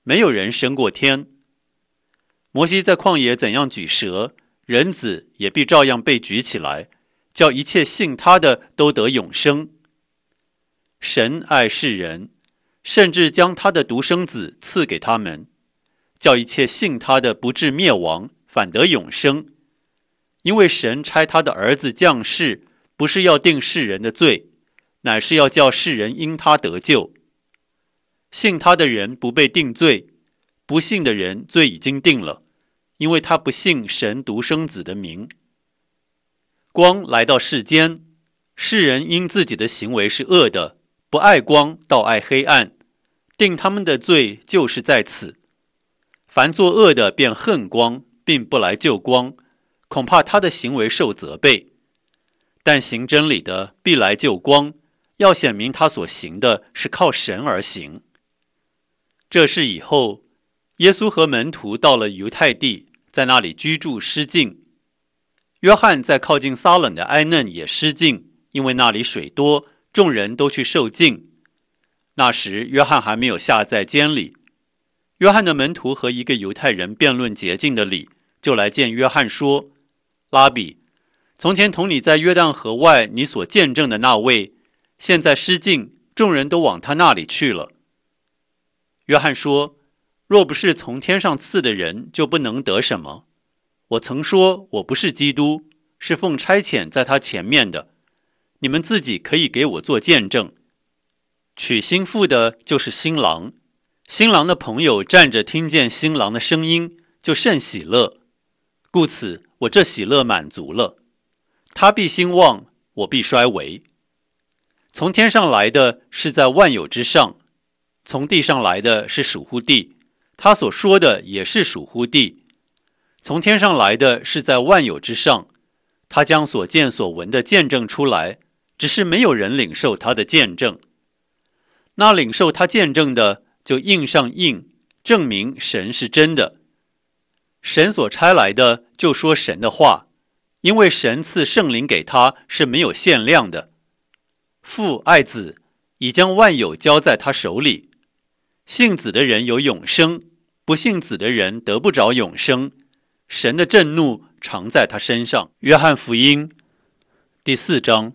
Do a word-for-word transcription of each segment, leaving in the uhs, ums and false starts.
没有人升过天。摩西在旷野怎样举蛇，人子也必照样被举起来，叫一切信他的都得永生。神爱世人，甚至将他的独生子赐给他们，叫一切信他的不至灭亡，反得永生。因为神差他的儿子降世，不是要定世人的罪，乃是要叫世人因他得救。信他的人不被定罪，不信的人罪已经定了，因为他不信神独生子的名。光来到世间，世人因自己的行为是恶的，不爱光，倒爱黑暗，定他们的罪就是在此。凡作恶的便恨光，并不来救光，恐怕他的行为受责备。但行真理的必来救光，要显明他所行的是靠神而行。这事以后，耶稣和门徒到了犹太地，在那里居住失禁。约翰在靠近撒冷的埃嫩也失禁，因为那里水多，众人都去受浸。那时约翰还没有下在监里。约翰的门徒和一个犹太人辩论洁净的理，就来见约翰说：拉比，从前同你在约旦河外你所见证的那位，现在失禁，众人都往他那里去了。约翰说：若不是从天上赐的人，就不能得什么。我曾说我不是基督，是奉差遣在他前面的，你们自己可以给我做见证。娶新妇的就是新郎，新郎的朋友站着听见新郎的声音，就甚喜乐。故此我这喜乐满足了。他必兴旺，我必衰微。从天上来的是在万有之上，从地上来的是属乎地，他所说的也是属乎地。从天上来的是在万有之上，他将所见所闻的见证出来，只是没有人领受他的见证。那领受他见证的，就印上印，证明神是真的。神所差来的，就说神的话，因为神赐圣灵给他是没有限量的。父爱子，已将万有交在他手里。信子的人有永生，不信子的人得不着永生。神的震怒常在他身上。约翰福音第四章。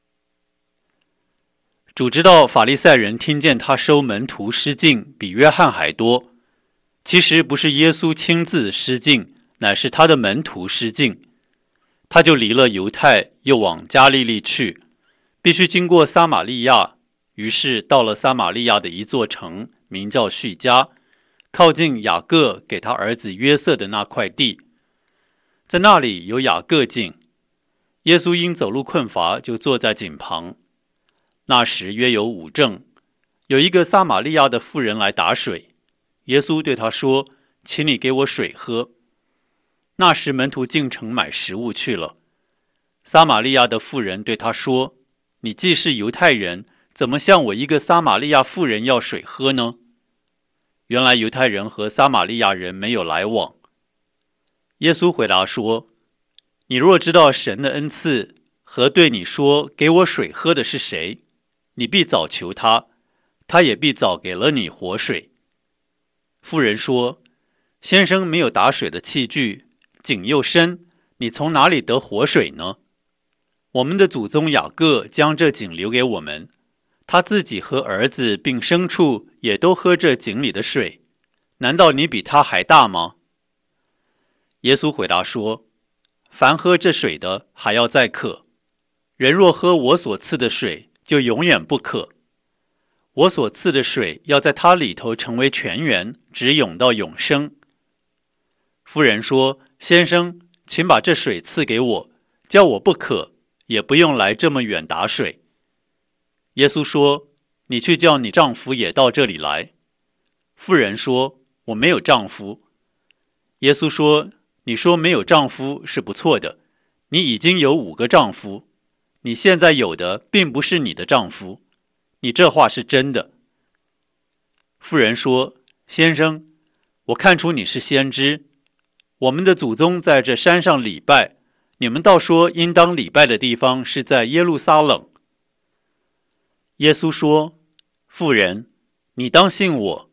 主知道法利赛人听见他收门徒失禁比约翰还多，其实不是耶稣亲自失禁，乃是他的门徒失禁。他就离了犹太，又往加利利去，必须经过撒玛利亚，于是到了撒玛利亚的一座城，名叫叙加，靠近雅各给他儿子约瑟的那块地。在那里有雅各井，耶稣因走路困乏，就坐在井旁。那时约有午正，有一个撒玛利亚的妇人来打水，耶稣对他说：请你给我水喝。那时门徒进城买食物去了。撒玛利亚的妇人对他说：你既是犹太人，怎么向我一个撒玛利亚妇人要水喝呢？原来犹太人和撒玛利亚人没有来往。耶稣回答说：你若知道神的恩赐和对你说给我水喝的是谁，你必早求他，他也必早给了你活水。妇人说：先生没有打水的器具，井又深，你从哪里得活水呢？我们的祖宗雅各将这井留给我们，他自己和儿子并牲畜也都喝这井里的水，难道你比他还大吗？耶稣回答说：凡喝这水的还要再渴，人若喝我所赐的水，就永远不渴。我所赐的水要在他里头成为泉源，直涌到永生。妇人说：先生，请把这水赐给我，叫我不渴，也不用来这么远打水。耶稣说：你去叫你丈夫也到这里来。妇人说：我没有丈夫。耶稣说：你说没有丈夫是不错的，你已经有五个丈夫，你现在有的并不是你的丈夫，你这话是真的。妇人说：先生，我看出你是先知，我们的祖宗在这山上礼拜，你们倒说应当礼拜的地方是在耶路撒冷。耶稣说：妇人，你当信我，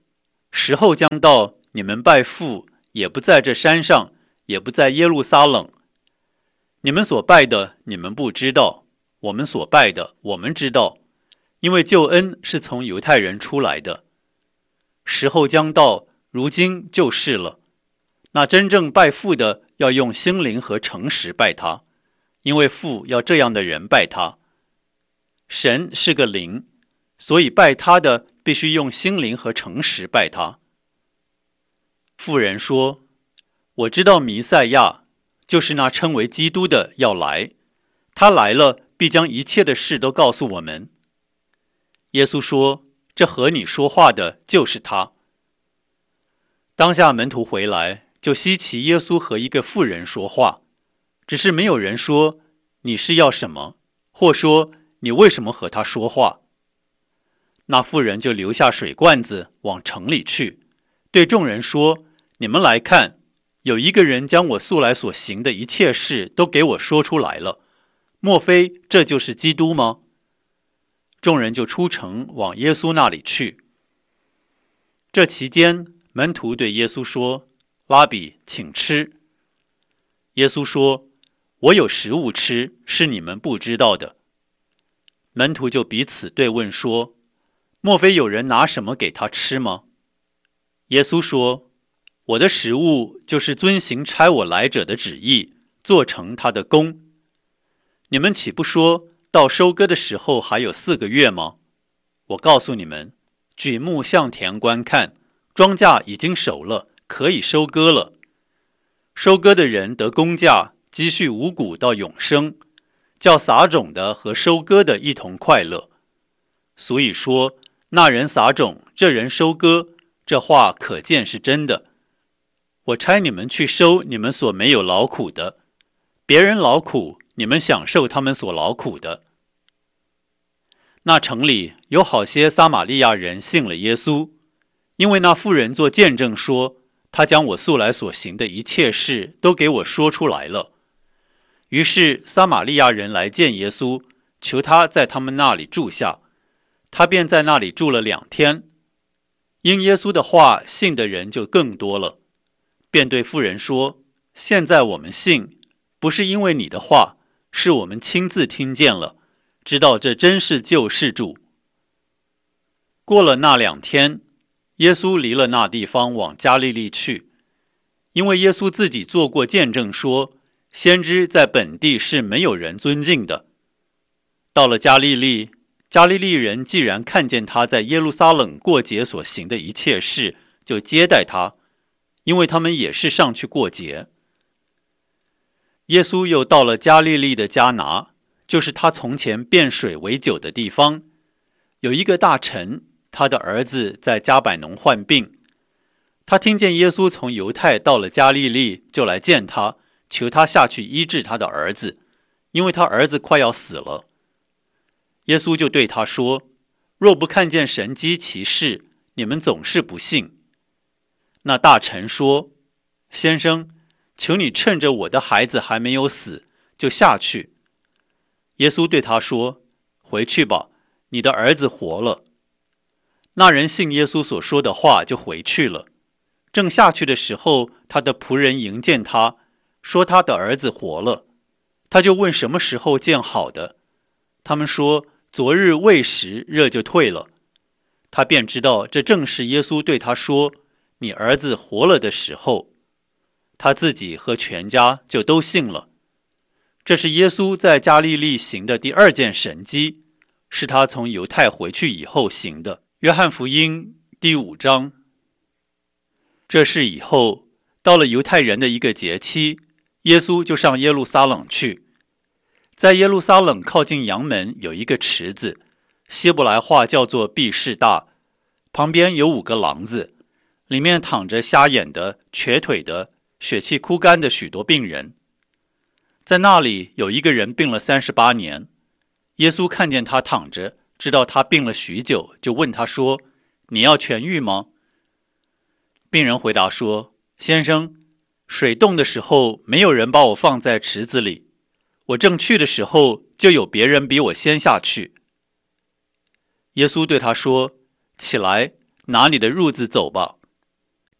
时候将到，你们拜父也不在这山上，也不在耶路撒冷。你们所拜的，你们不知道；我们所拜的，我们知道，因为救恩是从犹太人出来的。时候将到，如今就是了。那真正拜父的，要用心灵和诚实拜他，因为父要这样的人拜他。神是个灵，所以拜他的必须用心灵和诚实拜他。妇人说，我知道弥赛亚，就是那称为基督的要来，他来了，必将一切的事都告诉我们。耶稣说，这和你说话的就是他。当下门徒回来，就稀奇耶稣和一个妇人说话，只是没有人说你是要什么，或说你为什么和他说话。那妇人就留下水罐子往城里去，对众人说，你们来看，有一个人将我素来所行的一切事都给我说出来了，莫非这就是基督吗？众人就出城往耶稣那里去。这期间，门徒对耶稣说，拉比，请吃。耶稣说，我有食物吃，是你们不知道的。门徒就彼此对问说，莫非有人拿什么给他吃吗？耶稣说，我的食物就是遵行差我来者的旨意，做成他的功。你们岂不说，到收割的时候还有四个月吗？我告诉你们，举目向田观看，庄稼已经熟了，可以收割了。收割的人得工价，积蓄五谷到永生，叫撒种的和收割的一同快乐。所以说，那人撒种，这人收割，这话可见是真的。我差你们去收你们所没有劳苦的，别人劳苦，你们享受他们所劳苦的。那城里有好些撒玛利亚人信了耶稣，因为那妇人做见证说，他将我素来所行的一切事都给我说出来了。于是撒玛利亚人来见耶稣，求他在他们那里住下，他便在那里住了两天。因耶稣的话信的人就更多了，便对妇人说，现在我们信，不是因为你的话，是我们亲自听见了，知道这真是救世主。过了那两天，耶稣离了那地方往加利利去，因为耶稣自己做过见证说，先知在本地是没有人尊敬的。到了加利利，加利利人既然看见他在耶路撒冷过节所行的一切事，就接待他，因为他们也是上去过节。耶稣又到了加利利的迦拿，就是他从前变水为酒的地方。有一个大臣，他的儿子在迦百农患病，他听见耶稣从犹太到了加利利，就来见他，求他下去医治他的儿子，因为他儿子快要死了。耶稣就对他说，若不看见神迹奇事，你们总是不信。那大臣说，先生，求你趁着我的孩子还没有死，就下去。耶稣对他说，回去吧，你的儿子活了。那人信耶稣所说的话，就回去了。正下去的时候，他的仆人迎见他，说他的儿子活了。他就问什么时候见好的，他们说，昨日未时，热就退了。他便知道这正是耶稣对他说，你儿子活了的时候。他自己和全家就都信了。这是耶稣在加利利行的第二件神迹，是他从犹太回去以后行的。约翰福音第五章。这事以后，到了犹太人的一个节期，耶稣就上耶路撒冷去。在耶路撒冷靠近阳门有一个池子，希伯来话叫做毕士大，旁边有五个廊子，里面躺着瞎眼的、瘸腿的、血气枯干的许多病人。在那里有一个人病了三十八年，耶稣看见他躺着，知道他病了许久，就问他说，你要痊愈吗？病人回答说，先生，水动的时候，没有人把我放在池子里，我正去的时候，就有别人比我先下去。耶稣对他说，起来，拿你的褥子走吧。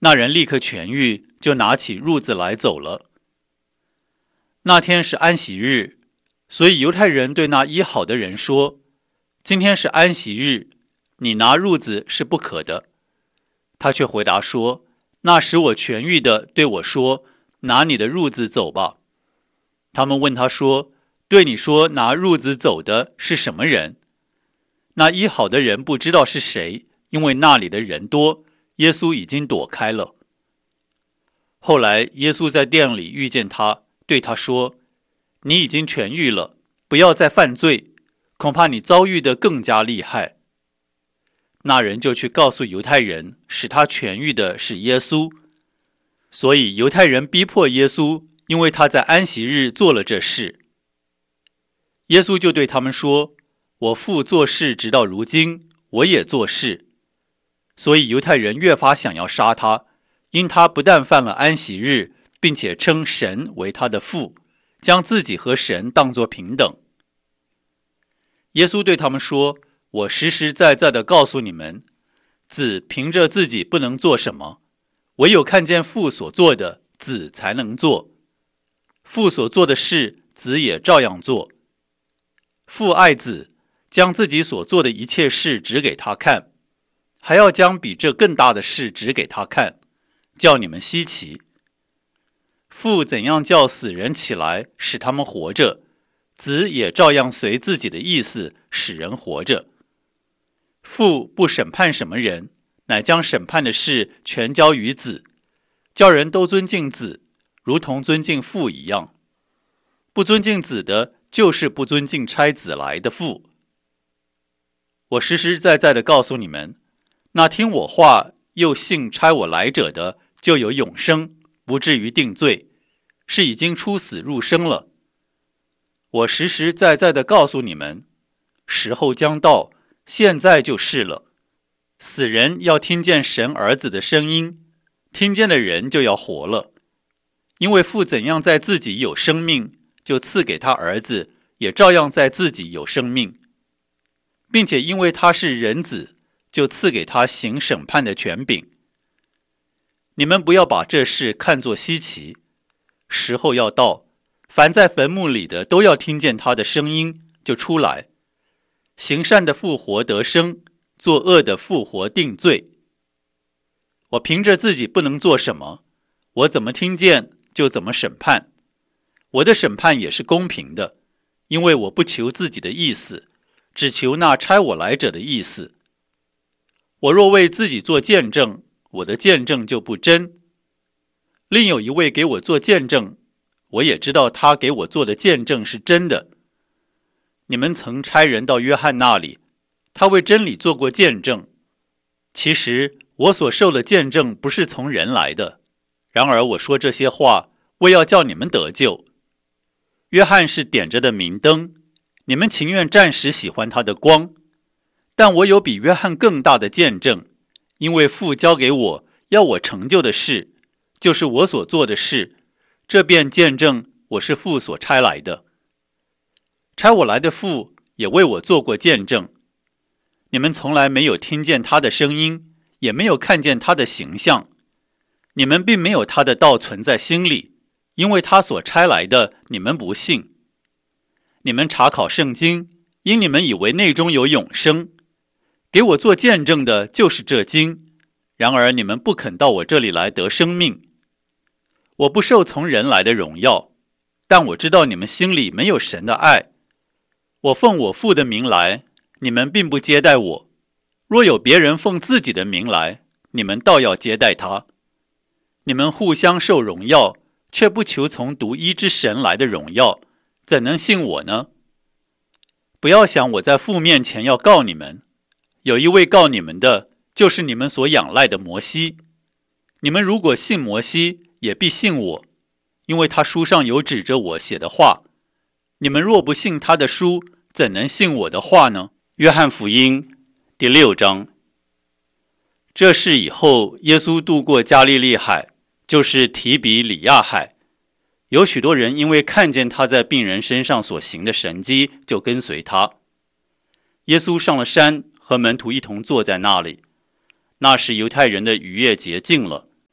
那人立刻痊愈，就拿起褥子来走了。那天是安息日，所以犹太人对那医好的人说，今天是安息日，你拿褥子是不可的。他却回答说，那使我痊愈的对我说，拿你的褥子走吧。他们问他说，对你说拿褥子走的是什么人？那医好的人不知道是谁，因为那里的人多，耶稣已经躲开了。后来耶稣在店里遇见他，对他说，你已经痊愈了，不要再犯罪，恐怕你遭遇的更加厉害。那人就去告诉犹太人，使他痊愈的是耶稣。所以犹太人逼迫耶稣，因为他在安息日做了这事。耶稣就对他们说，我父做事直到如今，我也做事。所以犹太人越发想要杀他，因他不但犯了安息日，并且称神为他的父，将自己和神当作平等。耶稣对他们说，我实实在在地告诉你们，子凭着自己不能做什么，唯有看见父所做的，子才能做。父所做的事，子也照样做。父爱子，将自己所做的一切事指给他看，还要将比这更大的事指给他看，叫你们稀奇。父怎样叫死人起来，使他们活着，子也照样随自己的意思使人活着。父不审判什么人，乃将审判的事全交于子，叫人都尊敬子，如同尊敬父一样。不尊敬子的，就是不尊敬差子来的父。我实实在在地告诉你们，那听我话又信差我来者的，就有永生，不至于定罪，是已经出死入生了。我实实在在地告诉你们，时候将到，现在就是了。死人要听见神儿子的声音，听见的人就要活了。因为父怎样在自己有生命，就赐给他儿子，也照样在自己有生命，并且因为他是人子，就赐给他行审判的权柄。你们不要把这事看作稀奇，时候要到，凡在坟墓里的都要听见他的声音，就出来。行善的复活得生，作恶的复活定罪。我凭着自己不能做什么，我怎么听见就怎么审判。我的审判也是公平的，因为我不求自己的意思，只求那差我来者的意思。我若为自己做见证，我的见证就不真。另有一位给我做见证，我也知道他给我做的见证是真的。你们曾差人到约翰那里，他为真理做过见证。其实我所受的见证不是从人来的，然而我说这些话，为要叫你们得救。约翰是点着的明灯，你们情愿暂时喜欢他的光，但我有比约翰更大的见证，因为父交给我要我成就的事，就是我所做的事，这便见证我是父所差来的。差我来的父也为我做过见证。你们从来没有听见他的声音，也没有看见他的形象，你们并没有他的道存在心里，因为他所差来的你们不信。你们查考圣经，因你们以为内中有永生，给我做见证的就是这经，然而你们不肯到我这里来得生命。我不受从人来的荣耀，但我知道你们心里没有神的爱。我奉我父的名来，你们并不接待我，若有别人奉自己的名来，你们倒要接待他。你们互相受荣耀，却不求从独一之神来的荣耀，怎能信我呢？不要想我在父面前要告你们，有一位告你们的，就是你们所仰赖的摩西。你们如果信摩西，也必信我，因为他书上有指着我写的话。你们若不信他的书，怎能信我的话呢？约翰福音第六章。这事以后，耶稣渡过加利利海，就是提比里亚海。有许多人因为看见他在病人身上所行的神迹，就跟随他。耶稣上了山，和门徒一同坐在那里。那时犹太人的逾越节近了，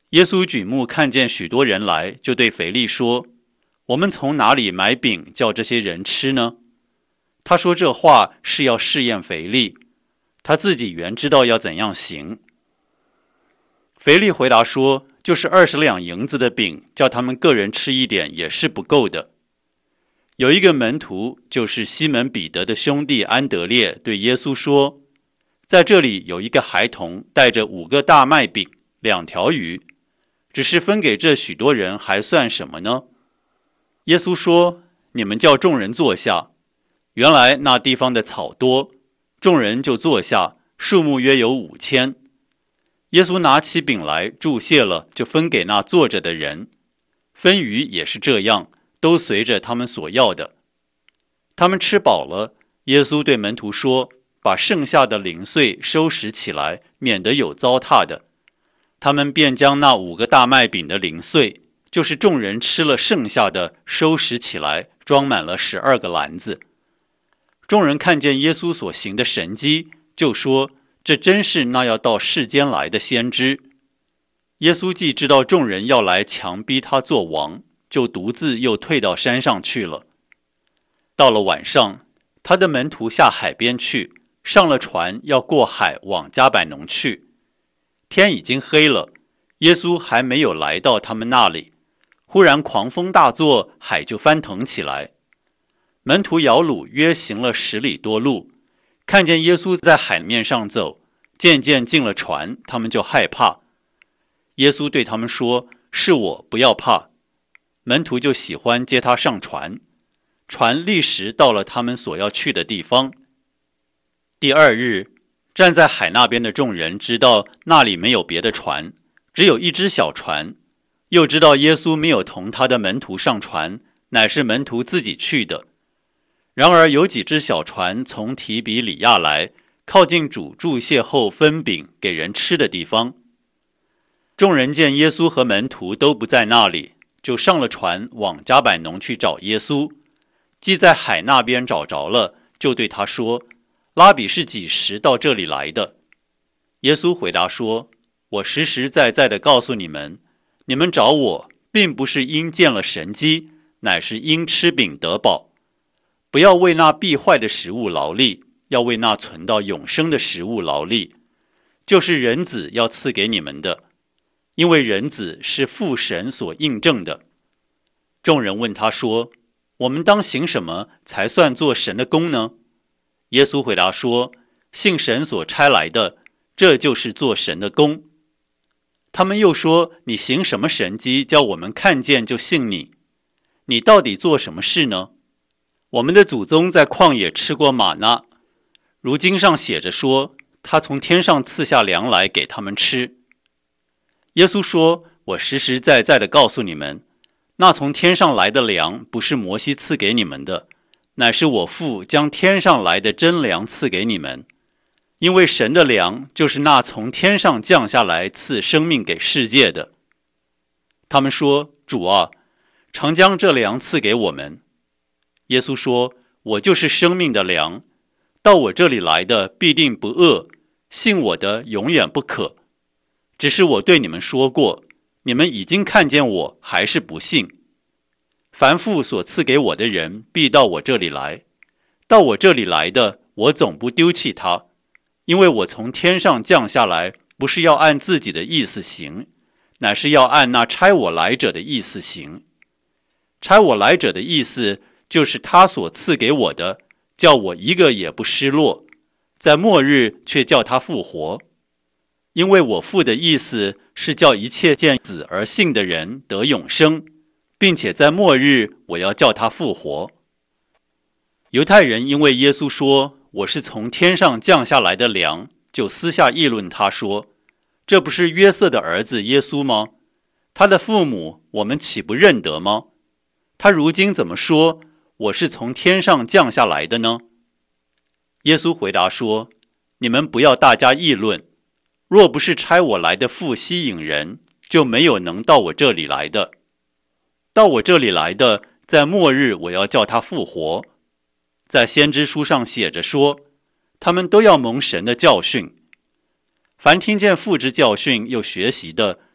耶稣举目看见许多人来，就对腓力说：我们从哪里买饼叫这些人吃呢？他说这话是要试验腓力，他自己原知道要怎样行。腓力回答说：就是二十两银子的饼，叫他们个人吃一点也是不够的。有一个门徒，就是西门彼得的兄弟安德烈，对耶稣说：在这里有一个孩童带着五个大麦饼、两条鱼，只是分给这许多人，还算什么呢？耶稣说：你们叫众人坐下。原来那地方的草多，众人就坐下，数目约有五千。耶稣拿起饼来，祝谢了，就分给那坐着的人。分鱼也是这样，都随着他们所要的。他们吃饱了，耶稣对门徒说：把剩下的零碎收拾起来，免得有糟蹋的。他们便将那五个大麦饼的零碎，就是众人吃了剩下的，收拾起来，装满了十二个篮子。众人看见耶稣所行的神迹，就说：这真是那要到世间来的先知。耶稣既知道众人要来强逼他做王，就独自又退到山上去了。到了晚上，他的门徒下海边去，上了船，要过海往迦百农去。天已经黑了，耶稣还没有来到他们那里，忽然狂风大作，海就翻腾起来。门徒摇橹约行了十里多路，看见耶稣在海面上走，渐渐进了船，他们就害怕。耶稣对他们说：是我，不要怕。门徒就喜欢接他上船，船立时到了他们所要去的地方。第二日，站在海那边的众人知道那里没有别的船，只有一只小船，又知道耶稣没有同他的门徒上船，乃是门徒自己去的。然而有几只小船从提比里亚来，靠近主祝谢后分饼给人吃的地方。众人见耶稣和门徒都不在那里，就上了船往迦百农去找耶稣。既在海那边找着了，就对他说：拉比是几时到这里来的？耶稣回答说：我实实在在的告诉你们，你们找我，并不是因见了神迹，乃是因吃饼得饱。不要为那必坏的食物劳力，要为那存到永生的食物劳力，就是人子要赐给你们的，因为人子是父神所印证的。众人问他说：我们当行什么才算做神的工呢？耶稣回答说：信神所差来的，这就是做神的工。他们又说：你行什么神迹，叫我们看见就信你？你到底做什么事呢？我们的祖宗在旷野吃过玛纳，如经上写着说，他从天上赐下粮来给他们吃。耶稣说：我实实在在的告诉你们，那从天上来的粮不是摩西赐给你们的，乃是我父将天上来的真粮赐给你们。因为神的粮就是那从天上降下来赐生命给世界的。他们说：主啊，常将这粮赐给我们。耶稣说：我就是生命的粮，到我这里来的必定不饿，信我的永远不渴。只是我对你们说过，你们已经看见我，还是不信。凡父所赐给我的人必到我这里来，到我这里来的，我总不丢弃他，因为我从天上降下来，不是要按自己的意思行，乃是要按那差我来者的意思行。差我来者的意思就是他所赐给我的，叫我一个也不失落，在末日却叫他复活。因为我父的意思是叫一切见子而信的人得永生，并且在末日我要叫他复活。犹太人因为耶稣说我是从天上降下来的粮，就私下议论他说：这不是约瑟的儿子耶稣吗？他的父母我们岂不认得吗？他如今怎么说我是从天上降下来的呢？耶稣回答说：你们不要大家议论，若不是差我来的父吸引人，就没有能到我这里来的。到我这里来的，在末日我要叫他复活。在先知书上写着说，他们都要蒙神的教训。凡听见父之教训又学习的，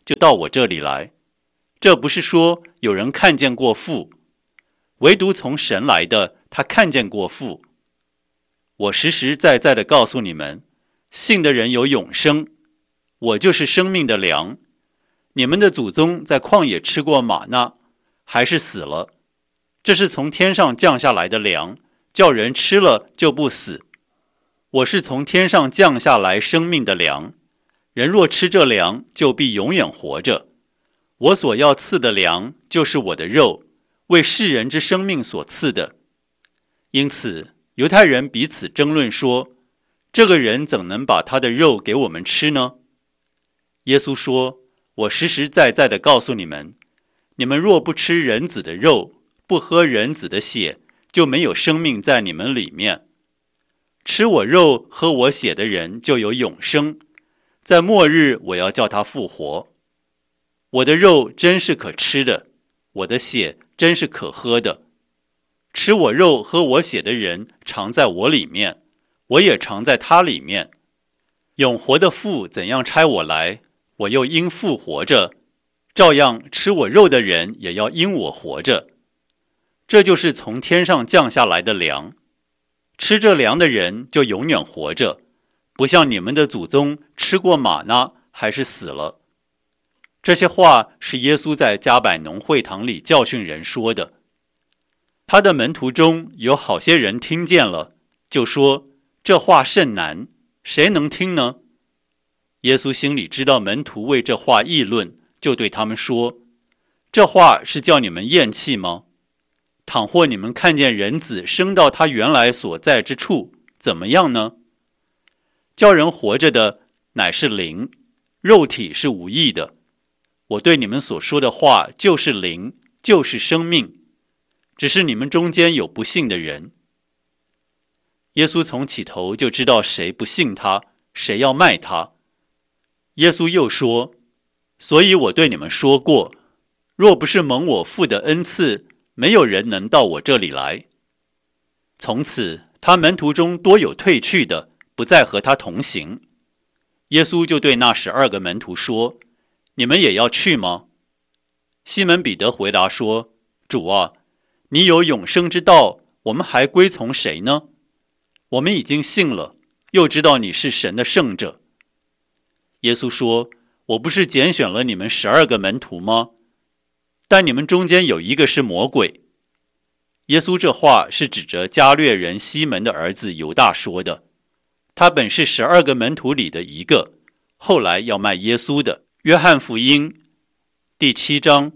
就到我这里来。这不是说有人看见过父，唯独从神来的，他看见过父。我实实在在的告诉你们，信的人有永生，我就是生命的粮。你们的祖宗在旷野吃过玛纳，还是死了。这是从天上降下来的粮，叫人吃了就不死。我是从天上降下来生命的粮，人若吃这粮，就必永远活着。我所要赐的粮，就是我的肉，为世人之生命所赐的。因此，犹太人彼此争论说，这个人怎能把他的肉给我们吃呢？耶稣说，我实实在在的告诉你们，你们若不吃人子的肉，不喝人子的血，就没有生命在你们里面。吃我肉喝我血的人就有永生，在末日我要叫他复活。我的肉真是可吃的，我的血真是可喝的。吃我肉喝我血的人常在我里面，我也常在他里面。永活的父怎样差我来，我又因父活着，照样吃我肉的人也要因我活着。这就是从天上降下来的粮，吃这粮的人就永远活着，不像你们的祖宗吃过玛纳还是死了。这些话是耶稣在加百农会堂里教训人说的。他的门徒中有好些人听见了，就说，这话甚难，谁能听呢？耶稣心里知道门徒为这话议论，就对他们说，这话是叫你们厌弃吗？倘或你们看见人子升到他原来所在之处，怎么样呢？叫人活着的乃是灵，肉体是无益的。我对你们所说的话就是灵，就是生命，只是你们中间有不信的人。耶稣从起头就知道谁不信他，谁要卖他。耶稣又说，所以我对你们说过，若不是蒙我父的恩赐，没有人能到我这里来。从此他门徒中多有退去的，不再和他同行。耶稣就对那十二个门徒说，你们也要去吗？西门彼得回答说，主啊，你有永生之道，我们还归从谁呢？我们已经信了，又知道你是神的圣者。耶稣说，我不是拣选了你们十二个门徒吗？但你们中间有一个是魔鬼。耶稣这话是指着加略人西门的儿子犹大说的，他本是十二个门徒里的一个，后来要卖耶稣的。约翰福音第七章。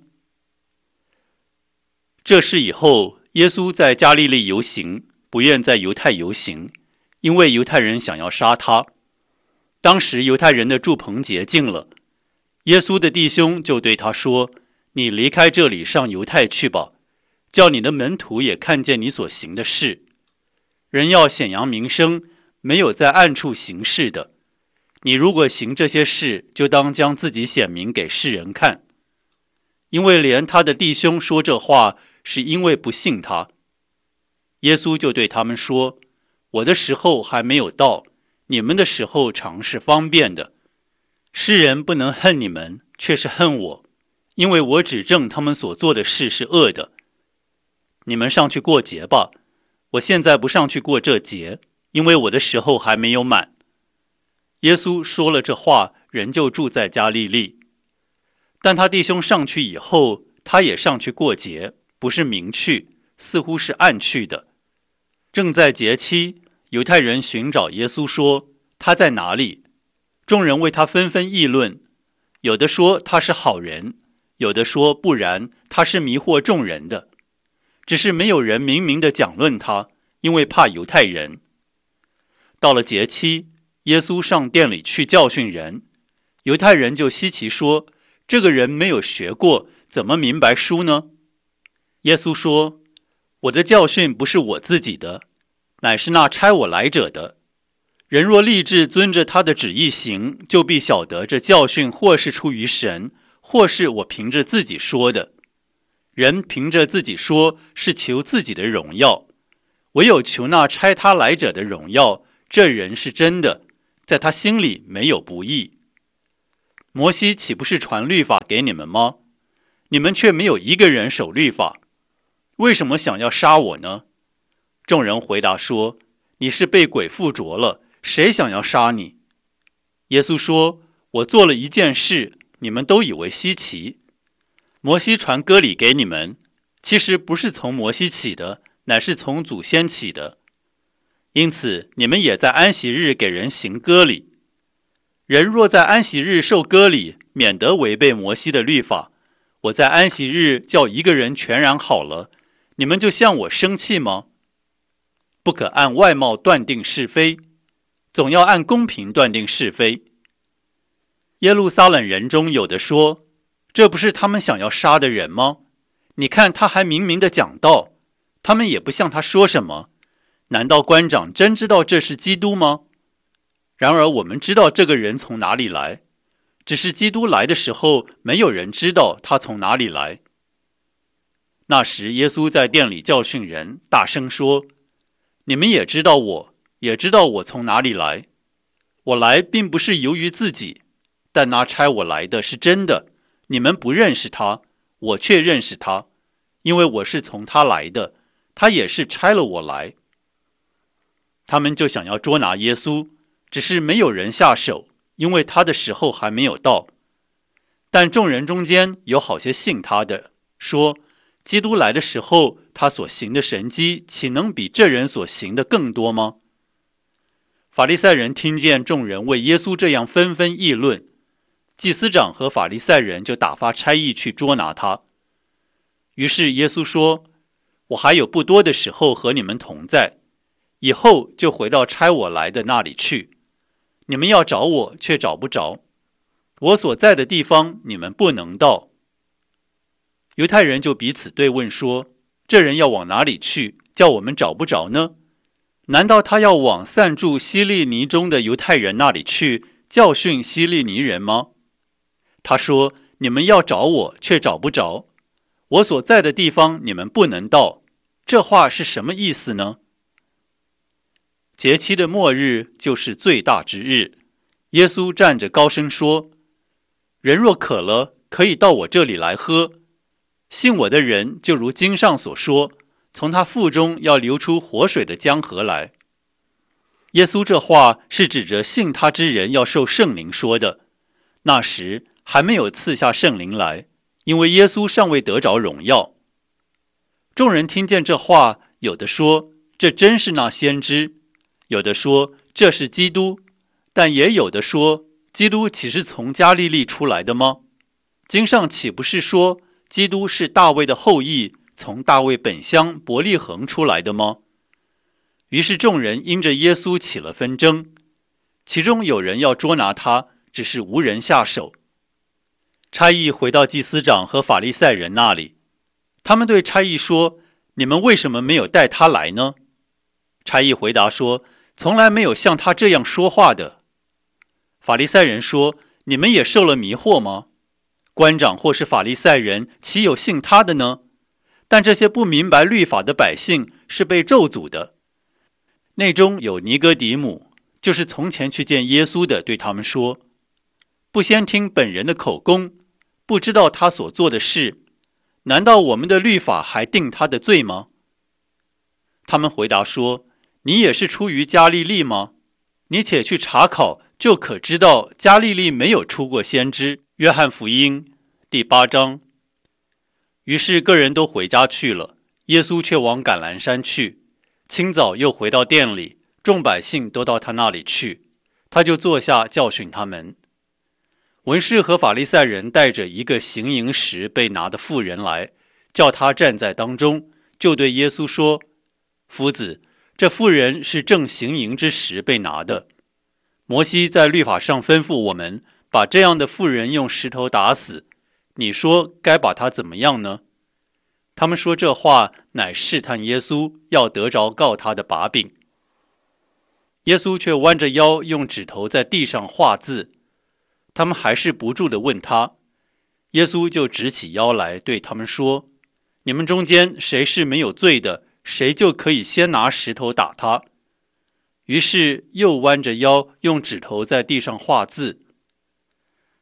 这事以后，耶稣在加利利游行，不愿在犹太游行，因为犹太人想要杀他。当时犹太人的住棚节近了，耶稣的弟兄就对他说，你离开这里上犹太去吧，叫你的门徒也看见你所行的事。人要显扬名声，没有在暗处行事的。你如果行这些事，就当将自己显明给世人看。因为连他的弟兄说这话，是因为不信他。耶稣就对他们说，我的时候还没有到，你们的时候常是方便的。世人不能恨你们，却是恨我，因为我指证他们所做的事是恶的。你们上去过节吧，我现在不上去过这节，因为我的时候还没有满。耶稣说了这话，人就住在加利利。但他弟兄上去以后，他也上去过节，不是明去，似乎是暗去的。正在节期，犹太人寻找耶稣说，他在哪里？众人为他纷纷议论，有的说他是好人，有的说不然，他是迷惑众人的。只是没有人明明的讲论他，因为怕犹太人。到了节期，耶稣上殿里去教训人，犹太人就稀奇说，这个人没有学过，怎么明白书呢？耶稣说，我的教训不是我自己的，乃是那差我来者的。人若立志遵着他的旨意行，就必晓得这教训或是出于神，或是我凭着自己说的。人凭着自己说，是求自己的荣耀，唯有求那差他来者的荣耀，这人是真的，在他心里没有不义。 摩西岂不是传律法给你们吗？你们却没有一个人守律法，为什么想要杀我呢？”众人回答说：“你是被鬼附着了，谁想要杀你？”耶稣说：“我做了一件事，你们都以为稀奇。摩西传割礼给你们，其实不是从摩西起的，乃是从祖先起的。因此你们也在安息日给人行割礼。人若在安息日受割礼，免得违背摩西的律法。我在安息日叫一个人全然好了，你们就向我生气吗？不可按外貌断定是非，总要按公平断定是非。”耶路撒冷人中有的说：“这不是他们想要杀的人吗？你看他还明明的讲道，他们也不向他说什么。难道官长真知道这是基督吗？然而我们知道这个人从哪里来，只是基督来的时候，没有人知道他从哪里来。”那时耶稣在殿里教训人，大声说：“你们也知道我，也知道我从哪里来。我来并不是由于自己，但那差我来的是真的，你们不认识他，我却认识他，因为我是从他来的，他也是差了我来。”他们就想要捉拿耶稣，只是没有人下手，因为他的时候还没有到。但众人中间有好些信他的，说：“基督来的时候，他所行的神迹，岂能比这人所行的更多吗？”法利赛人听见众人为耶稣这样纷纷议论，祭司长和法利赛人就打发差役去捉拿他。于是耶稣说：“我还有不多的时候和你们同在，以后就回到差我来的那里去。你们要找我，却找不着。我所在的地方，你们不能到。”犹太人就彼此对问说：“这人要往哪里去，叫我们找不着呢？难道他要往散住希利尼中的犹太人那里去，教训希利尼人吗？”他说：“你们要找我，却找不着。我所在的地方，你们不能到。”这话是什么意思呢？节期的末日就是最大之日。耶稣站着高声说：“人若渴了，可以到我这里来喝。信我的人，就如经上所说，从他腹中要流出活水的江河来。”耶稣这话是指着信他之人要受圣灵说的。那时还没有赐下圣灵来，因为耶稣尚未得着荣耀。众人听见这话，有的说：“这真是那先知。”有的说：“这是基督。”但也有的说：“基督岂是从加利利出来的吗？经上岂不是说，基督是大卫的后裔，从大卫本乡伯利恒出来的吗？”于是众人因着耶稣起了纷争，其中有人要捉拿他，只是无人下手。差役回到祭司长和法利赛人那里，他们对差役说：“你们为什么没有带他来呢？”差役回答说：“从来没有像他这样说话的。”法利赛人说：“你们也受了迷惑吗？官长或是法利赛人，岂有信他的呢？但这些不明白律法的百姓是被咒诅的。”内中有尼哥底母，就是从前去见耶稣的，对他们说：“不先听本人的口供，不知道他所做的事，难道我们的律法还定他的罪吗？”他们回答说：“你也是出于加利利吗？你且去查考，就可知道加利利没有出过先知。”约翰福音第八章。于是个人都回家去了，耶稣却往橄榄山去。清早又回到店里，众百姓都到他那里去，他就坐下教训他们。文士和法利赛人带着一个行淫时被拿的妇人来，叫他站在当中，就对耶稣说：“夫子，这妇人是正行淫之时被拿的。摩西在律法上吩咐我们，把这样的妇人用石头打死，你说该把她怎么样呢？”他们说这话乃试探耶稣，要得着告他的把柄。耶稣却弯着腰，用指头在地上画字。他们还是不住地问他，耶稣就直起腰来，对他们说：“你们中间谁是没有罪的，谁就可以先拿石头打他。”于是又弯着腰，用指头在地上画字。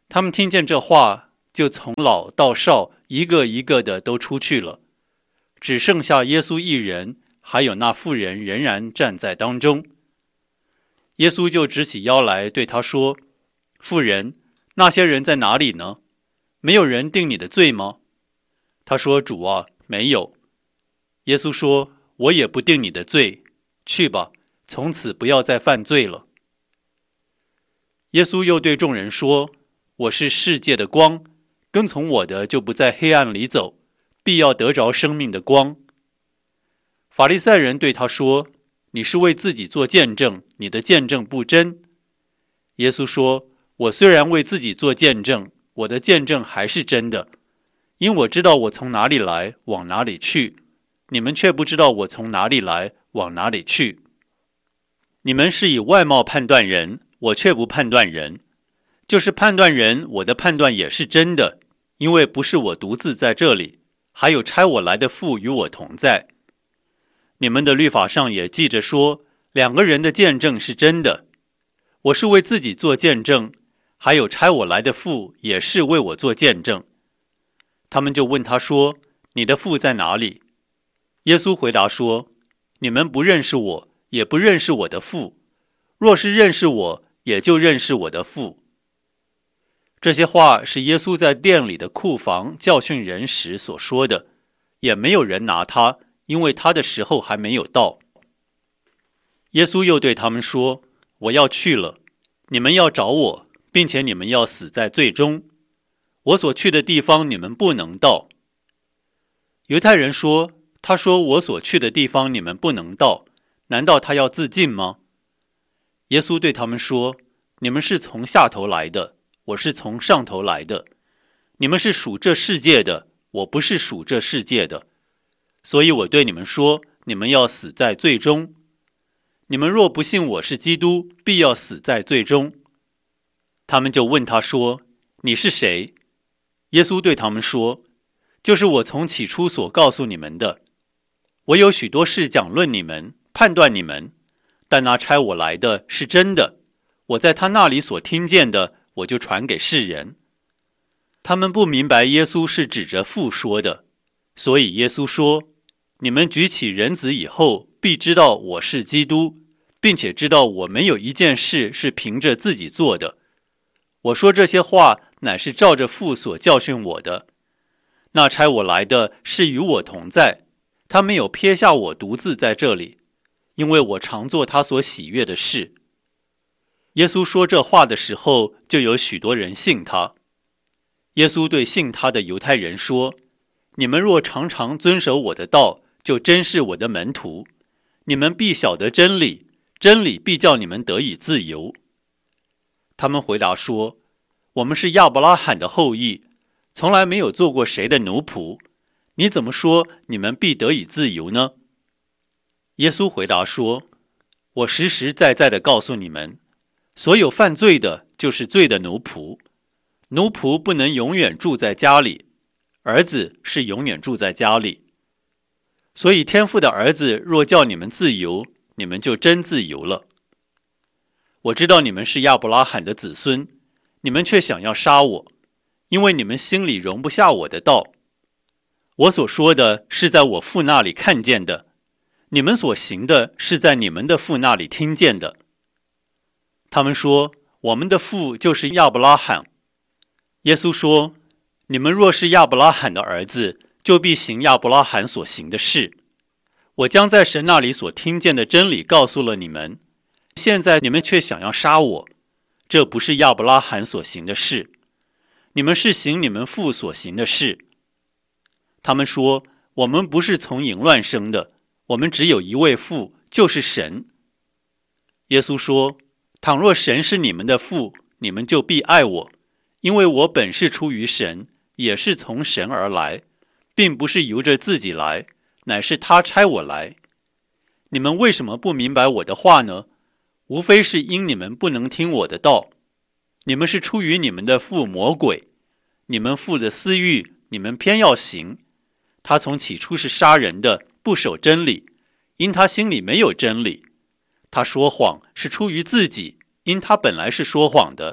他们听见这话，就从老到少一个一个的都出去了，只剩下耶稣一人，还有那妇人仍然站在当中。耶稣就直起腰来对他说：妇人，那些人在哪里呢？没有人定你的罪吗？他说：主啊，没有。耶稣说：我也不定你的罪，去吧，从此不要再犯罪了。耶稣又对众人说：我是世界的光，跟从我的就不在黑暗里走，必要得着生命的光。法利赛人对他说：你是为自己做见证，你的见证不真。耶稣说：我虽然为自己做见证，我的见证还是真的，因我知道我从哪里来，往哪里去，你们却不知道我从哪里来，往哪里去。你们是以外貌判断人，我却不判断人。就是判断人，我的判断也是真的，因为不是我独自在这里，还有差我来的父与我同在。你们的律法上也记着说，两个人的见证是真的。我是为自己做见证，还有差我来的父也是为我做见证。他们就问他说：你的父在哪里？耶稣回答说：你们不认识我，也不认识我的父。若是认识我，也就认识我的父。这些话是耶稣在殿里的库房教训人时所说的，也没有人拿他，因为他的时候还没有到。耶稣又对他们说：我要去了，你们要找我，并且你们要死在罪中。我所去的地方你们不能到。犹太人说：他说我所去的地方你们不能到，难道他要自尽吗？耶稣对他们说：你们是从下头来的，我是从上头来的。你们是属这世界的，我不是属这世界的。所以我对你们说，你们要死在罪中。你们若不信我是基督，必要死在罪中。他们就问他说：你是谁？耶稣对他们说：就是我从起初所告诉你们的。我有许多事讲论你们，判断你们，但那差我来的是真的，我在他那里所听见的，我就传给世人。他们不明白耶稣是指着父说的，所以耶稣说：你们举起人子以后，必知道我是基督，并且知道我没有一件事是凭着自己做的。我说这些话，乃是照着父所教训我的。那差我来的是与我同在，他没有撇下我独自在这里，因为我常做他所喜悦的事。耶稣说这话的时候，就有许多人信他。耶稣对信他的犹太人说：你们若常常遵守我的道，就真是我的门徒。你们必晓得真理，真理必叫你们得以自由。他们回答说：我们是亚伯拉罕的后裔，从来没有做过谁的奴仆，你怎么说你们必得以自由呢？耶稣回答说：我实实在在的告诉你们，所有犯罪的就是罪的奴仆。奴仆不能永远住在家里，儿子是永远住在家里。所以天父的儿子若叫你们自由，你们就真自由了。我知道你们是亚伯拉罕的子孙，你们却想要杀我，因为你们心里容不下我的道。我所说的是在我父那里看见的，你们所行的是在你们的父那里听见的。他们说：我们的父就是亚伯拉罕。耶稣说：你们若是亚伯拉罕的儿子，就必行亚伯拉罕所行的事。我将在神那里所听见的真理告诉了你们，现在你们却想要杀我，这不是亚伯拉罕所行的事，你们是行你们父所行的事。他们说：我们不是从淫乱生的，我们只有一位父，就是神。耶稣说：倘若神是你们的父，你们就必爱我，因为我本是出于神，也是从神而来，并不是由着自己来，乃是他差我来。你们为什么不明白我的话呢？无非是因你们不能听我的道。你们是出于你们的父魔鬼，你们父的私欲，你们偏要行。他从起初是杀人的，不守真理，因他心里没有真理。他说谎是出于自己，因他本来是说谎的，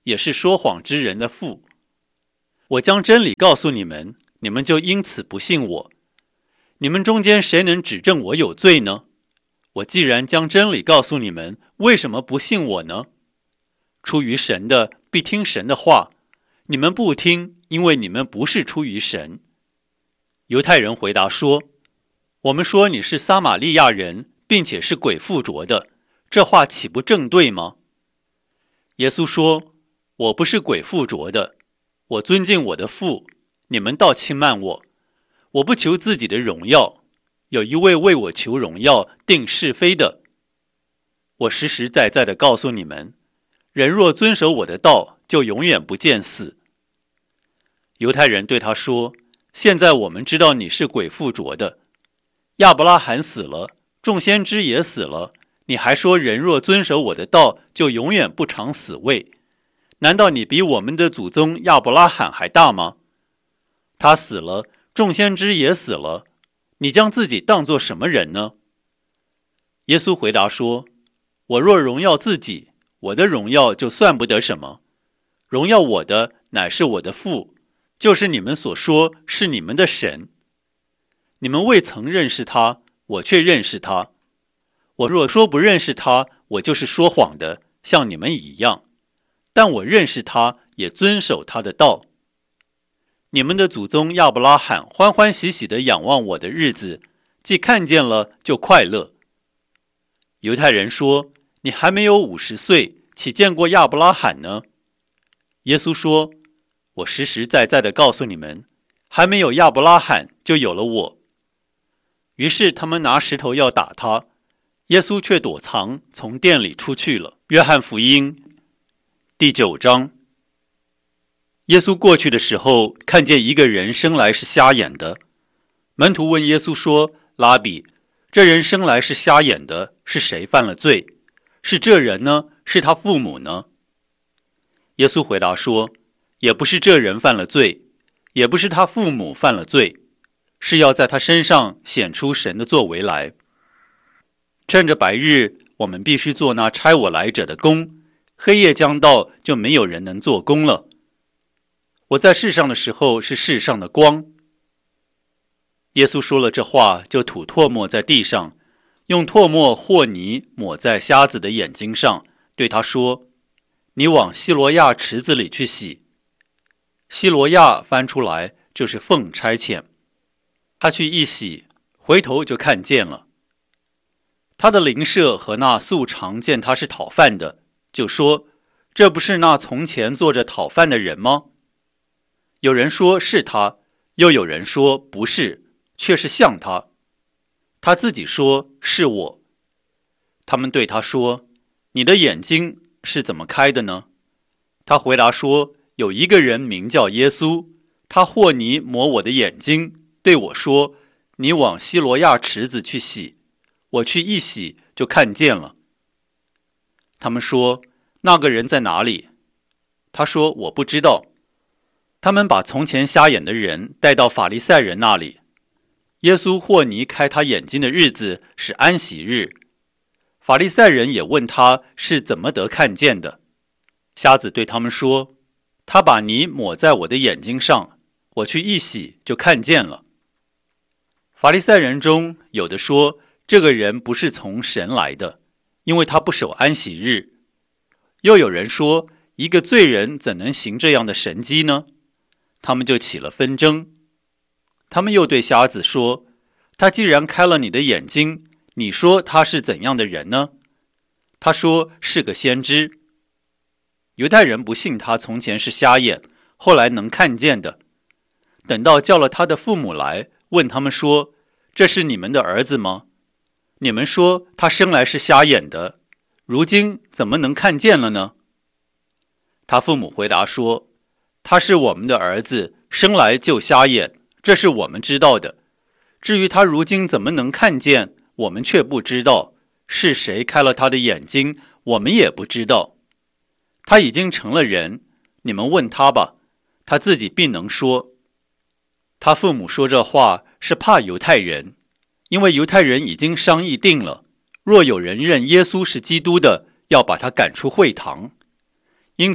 也是说谎之人的父。我将真理告诉你们，你们就因此不信我。你们中间谁能指证我有罪呢？我既然将真理告诉你们，为什么不信我呢？出于神的必听神的话，你们不听，因为你们不是出于神。犹太人回答说，我们说你是撒玛利亚人，并且是鬼附着的，这话岂不正对吗？耶稣说，我不是鬼附着的，我尊敬我的父，你们倒轻慢我。我不求自己的荣耀，有一位为我求荣耀、定是非的。我实实在在地告诉你们，人若遵守我的道，就永远不见死。犹太人对他说，现在我们知道你是鬼附着的。亚伯拉罕死了，众先知也死了，你还说人若遵守我的道，就永远不尝死味。难道你比我们的祖宗亚伯拉罕还大吗？他死了，众先知也死了，你将自己当作什么人呢？耶稣回答说，我若荣耀自己，我的荣耀就算不得什么。荣耀我的乃是我的父，就是你们所说是你们的神。你们未曾认识他，我却认识他。我若说不认识他，我就是说谎的，像你们一样。但我认识他，也遵守他的道。你们的祖宗亚伯拉罕欢欢喜喜地仰望我的日子，既看见了，就快乐。犹太人说，你还没有五十岁，岂见过亚伯拉罕呢？耶稣说，我实实在在地告诉你们，还没有亚伯拉罕，就有了我。于是他们拿石头要打他，耶稣却躲藏，从店里出去了。约翰福音第九章。耶稣过去的时候，看见一个人生来是瞎眼的。门徒问耶稣说，拉比，这人生来是瞎眼的，是谁犯了罪？是这人呢？是他父母呢？耶稣回答说，也不是这人犯了罪，也不是他父母犯了罪，是要在他身上显出神的作为来。趁着白日，我们必须做那差我来者的工，黑夜将到，就没有人能做工了。我在世上的时候是世上的光。耶稣说了这话，就吐唾沫在地上，用唾沫和泥抹在瞎子的眼睛上，对他说，你往西罗亚池子里去洗。西罗亚翻出来就是奉差遣。他去一洗，回头就看见了。他的邻舍和那素常见他是讨饭的，就说，这不是那从前坐着讨饭的人吗？有人说是他，又有人说不是，却是像他。他自己说是我。他们对他说，你的眼睛是怎么开的呢？他回答说，有一个人名叫耶稣，他和泥抹我的眼睛，对我说，你往西罗亚池子去洗。我去一洗，就看见了。他们说，那个人在哪里？他说，我不知道。他们把从前瞎眼的人带到法利赛人那里。耶稣和泥开他眼睛的日子是安息日。法利赛人也问他是怎么得看见的。瞎子对他们说，他把泥抹在我的眼睛上，我去一洗，就看见了。法利赛人中有的说，这个人不是从神来的，因为他不守安息日。又有人说，一个罪人怎能行这样的神迹呢？他们就起了纷争。他们又对瞎子说，他既然开了你的眼睛，你说他是怎样的人呢？他说是个先知。犹太人不信他从前是瞎眼，后来能看见的。等到叫了他的父母来，问他们说，这是你们的儿子吗？你们说他生来是瞎眼的，如今怎么能看见了呢？他父母回答说，他是我们的儿子，生来就瞎眼，这是我们知道的。至于他如今怎么能看见，我们却不知道，是谁开了他的眼睛，我们也不知道。他已经成了人，你们问他吧，他自己必能说。他父母说这话是怕犹太人，因为犹太人已经商议定了，若有人认耶稣是基督的，要把他赶出会堂。因此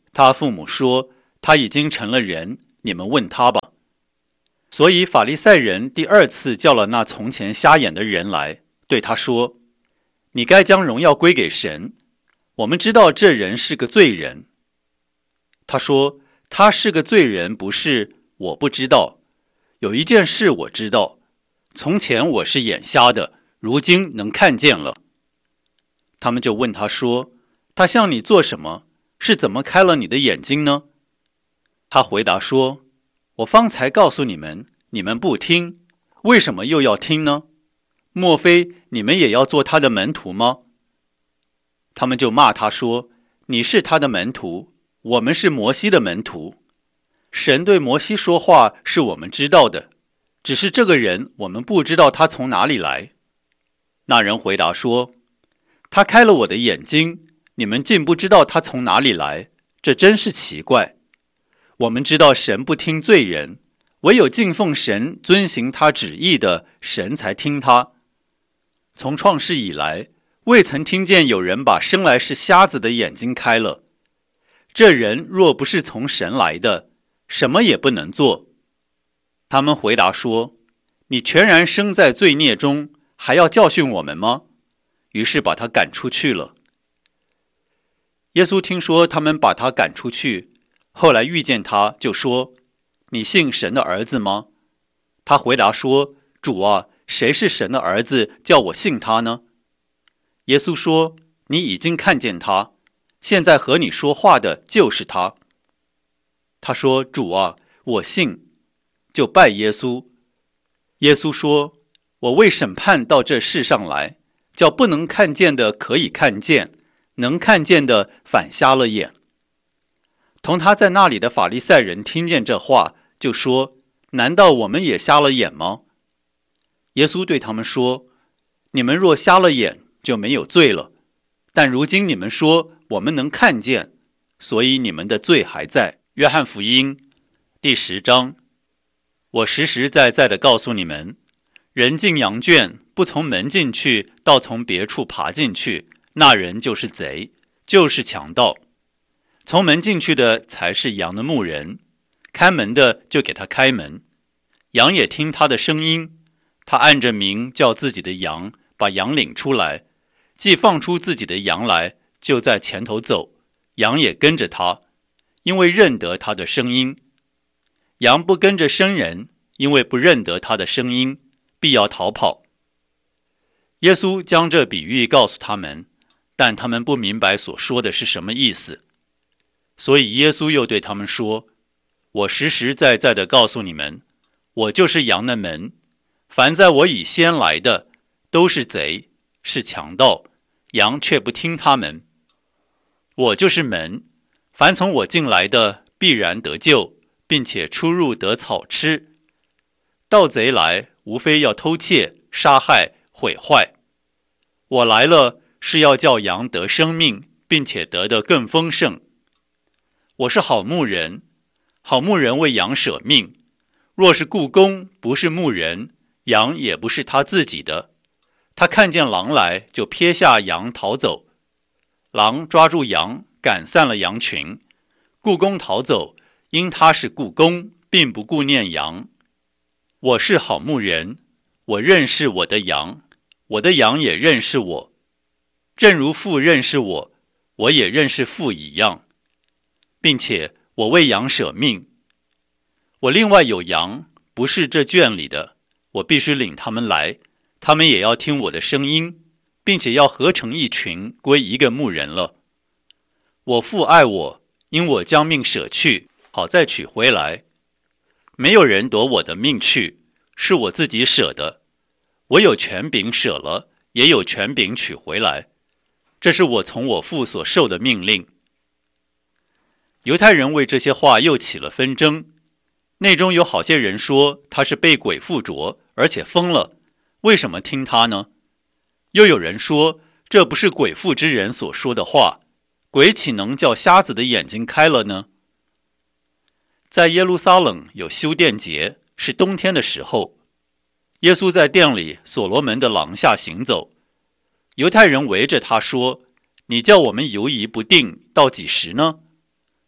他父母说，他已经成了人，你们问他吧。所以法利赛人第二次叫了那从前瞎眼的人来，对他说，你该将荣耀归给神，我们知道这人是个罪人。他说，他是个罪人不是，我不知道。有一件事我知道，从前我是眼瞎的，如今能看见了。他们就问他说，他向你做什么？是怎么开了你的眼睛呢？他回答说，我方才告诉你们，你们不听，为什么又要听呢？莫非你们也要做他的门徒吗？他们就骂他说，你是他的门徒，我们是摩西的门徒。神对摩西说话是我们知道的，只是这个人我们不知道他从哪里来。那人回答说，他开了我的眼睛，你们竟不知道他从哪里来，这真是奇怪。我们知道神不听罪人，唯有敬奉神遵行他旨意的，神才听他。从创世以来，未曾听见有人把生来是瞎子的眼睛开了。这人若不是从神来的，什么也不能做。他们回答说，你全然生在罪孽中，还要教训我们吗？于是把他赶出去了。耶稣听说他们把他赶出去，后来遇见他，就说，你信神的儿子吗？他回答说，主啊，谁是神的儿子，叫我信他呢？耶稣说，你已经看见他，现在和你说话的就是他。他说，主啊，我信，就拜耶稣。耶稣说，我为审判到这世上来，叫不能看见的可以看见，能看见的反瞎了眼。同他在那里的法利赛人听见这话，就说，难道我们也瞎了眼吗？耶稣对他们说，你们若瞎了眼，就没有罪了，但如今你们说我们能看见，所以你们的罪还在。约翰福音第十章，我实实在在的告诉你们，人进羊圈，不从门进去，倒从别处爬进去，那人就是贼，就是强盗。从门进去的才是羊的牧人，开门的就给他开门，羊也听他的声音，他按着名叫自己的羊，把羊领出来，既放出自己的羊来，就在前头走，羊也跟着他，因为认得他的声音。羊不跟着生人，因为不认得他的声音，必要逃跑。耶稣将这比喻告诉他们，但他们不明白所说的是什么意思。所以耶稣又对他们说，我实实在在的告诉你们，我就是羊的门，凡在我以先来的，都是贼，是强盗，羊却不听他们。我就是门，凡从我进来的，必然得救，并且出入得草吃。盗贼来，无非要偷窃、杀害、毁坏。我来了，是要叫羊得生命，并且得得更丰盛。我是好牧人，好牧人为羊舍命。若是雇工不是牧人，羊也不是他自己的。他看见狼来，就撇下羊逃走。狼抓住羊，赶散了羊群。雇工逃走，因他是雇工，并不顾念羊。我是好牧人，我认识我的羊，我的羊也认识我。正如父认识我，我也认识父一样，并且我为羊舍命。我另外有羊，不是这圈里的，我必须领他们来，他们也要听我的声音，并且要合成一群，归一个牧人了。我父爱我，因我将命舍去，好再取回来。没有人夺我的命去，是我自己舍的。我有权柄舍了，也有权柄取回来。这是我从我父所受的命令。犹太人为这些话又起了纷争，内中有好些人说他是被鬼附着，而且疯了，为什么听他呢？又有人说，这不是鬼附之人所说的话，鬼岂能叫瞎子的眼睛开了呢？在耶路撒冷有修殿节，是冬天的时候，耶稣在殿里所罗门的廊下行走，犹太人围着他说，你叫我们犹疑不定到几时呢？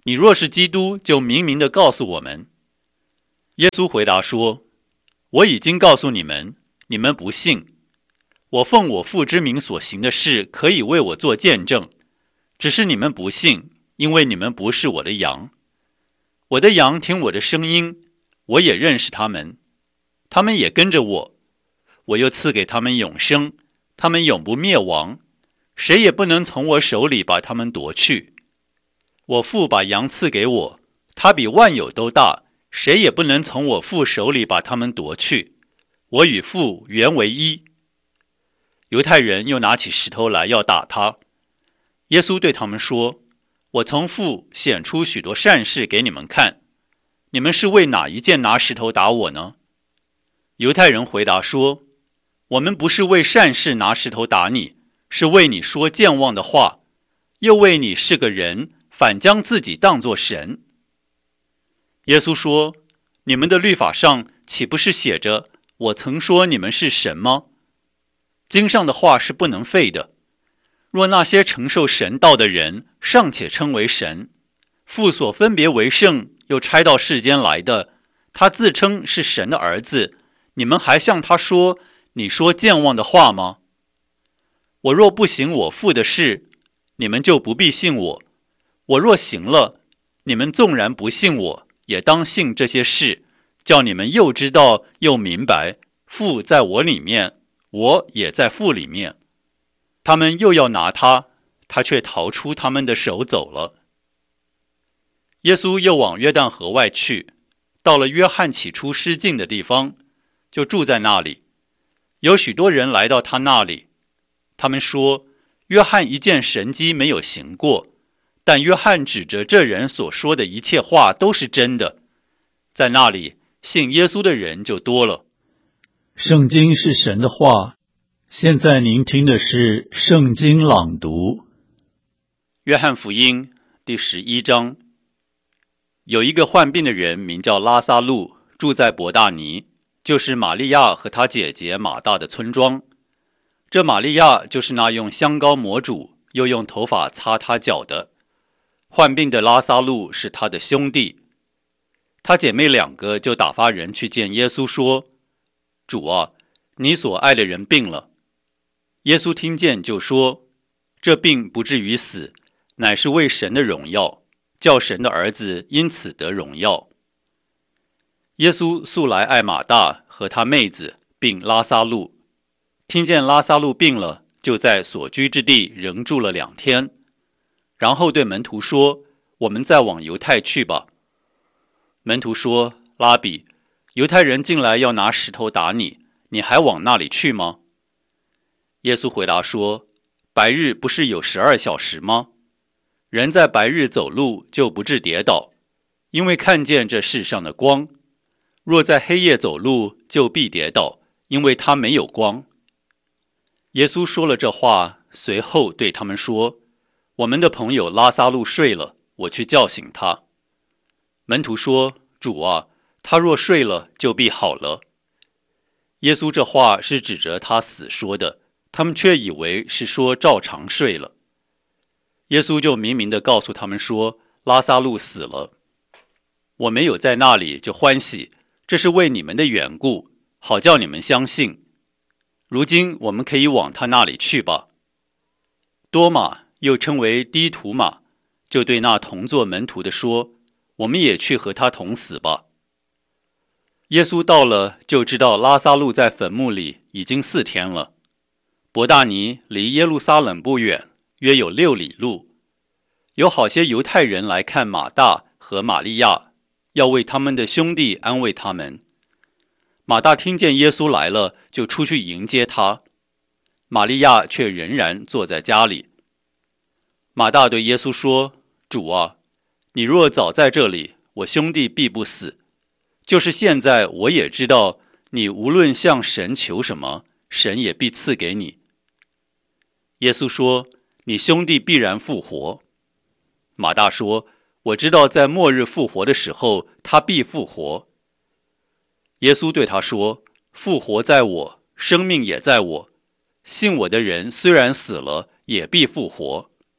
你若是基督，就明明地告诉我们。”耶稣回答说：“我已经告诉你们，你们不信。我奉我父之名所行的事，可以为我做见证，只是你们不信，因为你们不是我的羊。我的羊听我的声音，我也认识他们，他们也跟着我。我又赐给他们永生，他们永不灭亡，谁也不能从我手里把他们夺去。我父把羊赐给我，他比万有都大，谁也不能从我父手里把他们夺去。我与父原为一。”犹太人又拿起石头来要打他。耶稣对他们说：“我从父显出许多善事给你们看，你们是为哪一件拿石头打我呢？”犹太人回答说：“我们不是为善事拿石头打你，是为你说健忘的话，又为你是个人，反将自己当作神。”耶稣说：“你们的律法上岂不是写着，我曾说你们是神吗？经上的话是不能废的。若那些承受神道的人尚且称为神，父所分别为圣又差到世间来的，他自称是神的儿子，你们还向他说，你说健忘的话吗？我若不行我父的事，你们就不必信我；我若行了，你们纵然不信我，也当信这些事，叫你们又知道又明白，父在我里面，我也在父里面。他们又要拿他，他却逃出他们的手走了。耶稣又往约旦河外去，到了约翰起初施浸的地方，就住在那里。有许多人来到他那里，他们说，约翰一件神迹没有行过，但约翰指着这人所说的一切话都是真的。在那里信耶稣的人就多了。 圣经是神的话，现在您听的是圣经朗读。 约翰福音第十一章。有一个患病的人名叫拉撒路，住在伯大尼，就是玛利亚和她姐姐马大的村庄。这玛利亚就是那用香膏抹主，又用头发擦他脚的。患病的拉撒路是他的兄弟。他姐妹两个就打发人去见耶稣说：“主啊，你所爱的人病了。”耶稣听见就说：“这病不至于死，乃是为神的荣耀，叫神的儿子因此得荣耀。”耶稣素来爱马大和他妹子，并拉撒路。听见拉撒路病了，就在所居之地仍住了两天。然后对门徒说：“我们再往犹太去吧。”门徒说：“拉比，犹太人进来要拿石头打你，你还往那里去吗？”耶稣回答说：“白日不是有十二小时吗？人在白日走路就不致跌倒，因为看见这世上的光；若在黑夜走路，就必跌倒，因为他没有光。”耶稣说了这话，随后对他们说：“我们的朋友拉撒路睡了，我去叫醒他。”门徒说：“主啊，他若睡了，就必好了。”耶稣这话是指着他死说的，他们却以为是说照常睡了。耶稣就明明地告诉他们说：“拉撒路死了，我没有在那里就欢喜，这是为你们的缘故，好叫你们相信。如今我们可以往他那里去吧。”多马，又称为低图马，就对那同作门徒的说：“我们也去和他同死吧。”耶稣到了，就知道拉撒路在坟墓里已经四天了。伯大尼离耶路撒冷不远，约有六里路。有好些犹太人来看马大和玛利亚，要为他们的兄弟安慰他们。马大听见耶稣来了，就出去迎接他，玛利亚却仍然坐在家里。马大对耶稣说：“主啊，你若早在这里，我兄弟必不死。就是现在，我也知道你无论向神求什么，神也必赐给你。”耶稣说：“你兄弟必然复活。”马大说：“我知道在末日复活的时候，他必复活。”耶稣对他说：“复活在我，生命也在我。信我的人虽然死了，也必复活。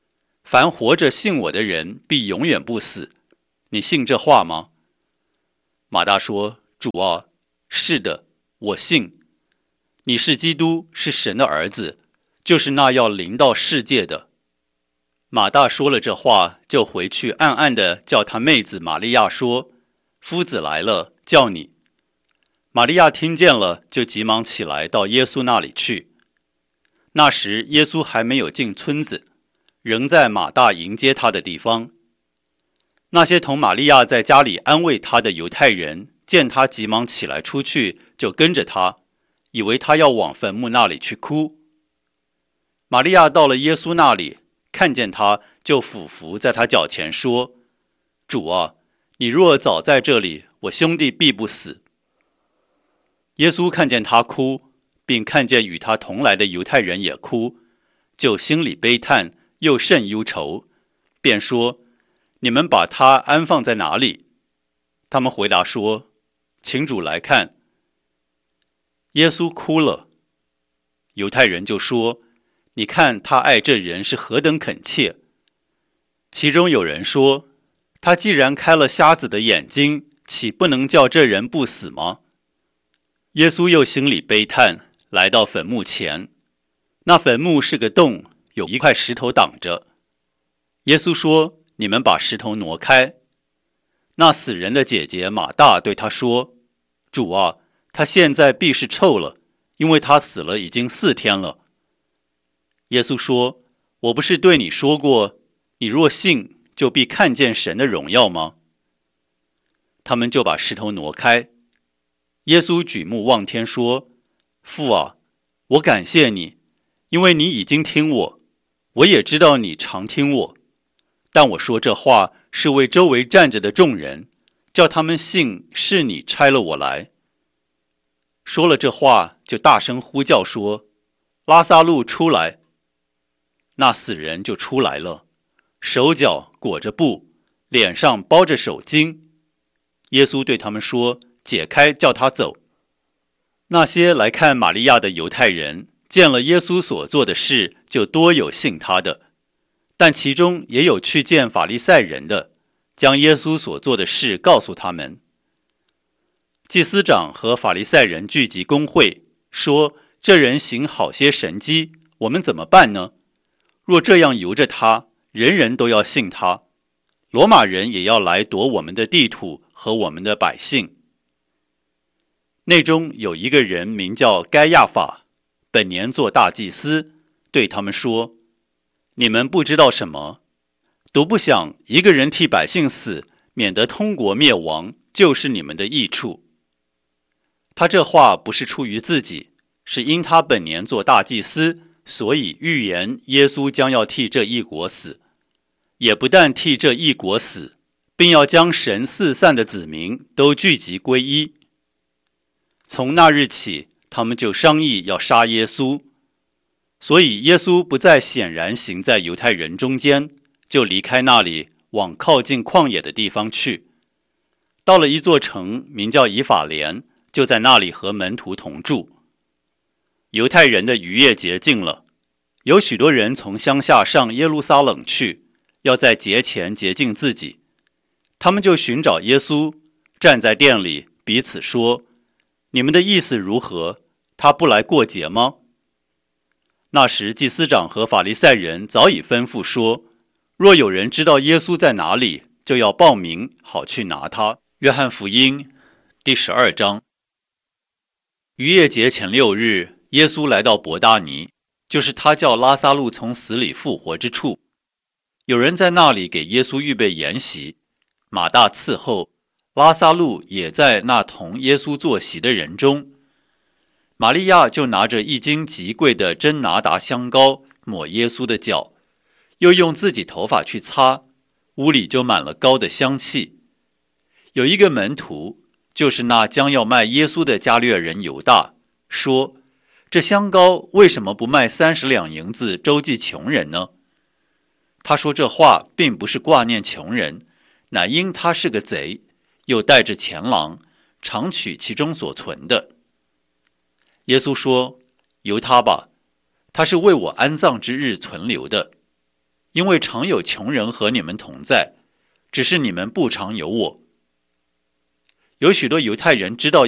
凡活着信我的人，必永远不死。你信这话吗？”马大说：“主啊，是的，我信。你是基督，是神的儿子，就是那要临到世界的。”马大说了这话，就回去暗暗的叫他妹子玛利亚说：“夫子来了，叫你。”玛利亚听见了，就急忙起来到耶稣那里去。那时耶稣还没有进村子，仍在马大迎接他的地方。那些同玛利亚在家里安慰他的犹太人，见他急忙起来出去，就跟着他，以为他要往坟墓那里去哭。玛利亚到了耶稣那里，看见他，就俯伏在他脚前说：“主啊，你若早在这里，我兄弟必不死。”耶稣看见他哭，并看见与他同来的犹太人也哭，就心里悲叹，又甚忧愁，便说：“你们把他安放在哪里？”他们回答说：“请主来看。”耶稣哭了。犹太人就说：“你看他爱这人是何等恳切。”其中有人说：“他既然开了瞎子的眼睛，岂不能叫这人不死吗？”耶稣又心里悲叹，来到坟墓前。那坟墓是个洞，有一块石头挡着。耶稣说：“你们把石头挪开。”那死人的姐姐马大对他说：“主啊，他现在必是臭了，因为他死了已经四天了。”耶稣说：“我不是对你说过，你若信，就必看见神的荣耀吗？”他们就把石头挪开。耶稣举目望天说：“父啊，我感谢你，因为你已经听我，我也知道你常听我。但我说这话是为周围站着的众人，叫他们信是你差了我来。”说了这话，就大声呼叫说：“拉撒路出来！”那死人就出来了，手脚裹着布，脸上包着手巾。耶稣对他们说：“解开，叫他走。”那些来看玛利亚的犹太人见了耶稣所做的事，就多有信他的，但其中也有去见法利赛人的，将耶稣所做的事告诉他们。祭司长和法利赛人聚集公会，说：“这人行好些神迹，我们怎么办呢？若这样由着他，人人都要信他，罗马人也要来夺我们的地土和我们的百姓。”内中有一个人名叫该亚法，本年做大祭司，对他们说：“你们不知道什么，独不想一个人替百姓死，免得通国灭亡，就是你们的益处。”他这话不是出于自己，是因他本年做大祭司，所以预言耶稣将要替这一国死，也不但替这一国死，并要将神四散的子民都聚集归一。从那日起，他们就商议要杀耶稣，所以耶稣不再显然行在犹太人中间，就离开那里，往靠近旷野的地方去。到了一座城，名叫以法莲，就在那里和门徒同住。犹太人的逾越节近了，有许多人从乡下上耶路撒冷去，要在节前洁净自己。他们就寻找耶稣，站在店里，彼此说：“你们的意思如何？他不来过节吗？”那时祭司长和法利赛人早已吩咐说，若有人知道耶稣在哪里，就要报名，好去拿他。约翰福音第十二章。逾越节前六日，耶稣来到伯大尼，就是他叫拉撒路从死里复活之处。有人在那里给耶稣预备筵席，马大伺候，拉撒路也在那同耶稣坐席的人中。玛利亚就拿着一斤极贵的真拿达香膏抹耶稣的脚，又用自己头发去擦，屋里就满了膏的香气。有一个门徒，就是那将要卖耶稣的加略人犹大，说：“这香膏为什么不卖三十两银子周济穷人呢？”他说这话并不是挂念穷人，乃因他是个贼，又带着钱囊，常取其中所存的。耶稣说：“由他吧，他是为我安葬之日存留的。” 因为常有穷人和你们同在，只是你们不常有我。有许多犹太人知道